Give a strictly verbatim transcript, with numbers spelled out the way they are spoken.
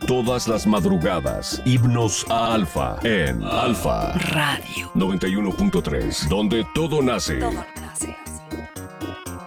Todas las madrugadas, himnos a Alfa en Alfa Radio noventa y uno punto tres, donde todo nace. Todo.